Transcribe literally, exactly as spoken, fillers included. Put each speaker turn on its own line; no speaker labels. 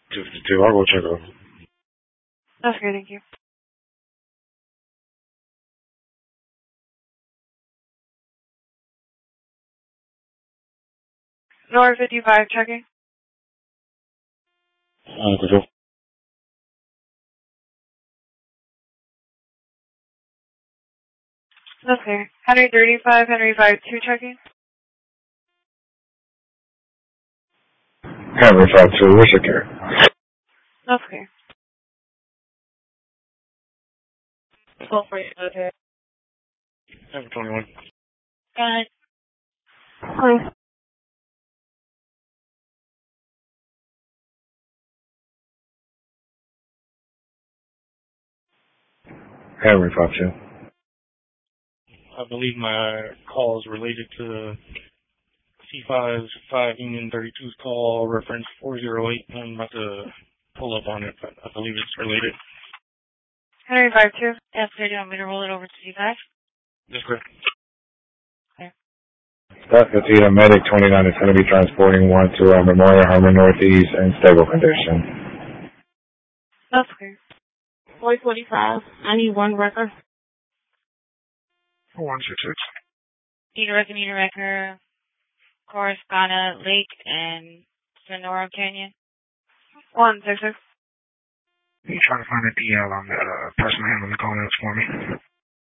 two fifty-two, I'll go check it out.
That's great, thank you. North fifty-five, checking.
Uh, good.
That's clear. Henry thirty-five, Henry five two, checking.
Henry five two, we're secure.
That's clear. twelve forty, okay.
Henry twenty-one.
Got it. Clear.
Henry five two.
I believe my call is related to C five's five Union thirty-two's call, reference four zero eight. I'm about to pull up on it, but I believe it's related.
Henry five two. Yes, sir. Do you want me to roll it over to C five?
That's correct.
Okay.
Staff Katina Medic twenty-nine is going to be transporting one to uh, Memorial Herman Northeast in stable condition.
That's clear. four twenty-five. I need one record.
one six six.
Need a record, need a record. Coruscant Lake and Sonora Canyon. one six six.
You trying to find a D L on the uh, person handling the call notes for me?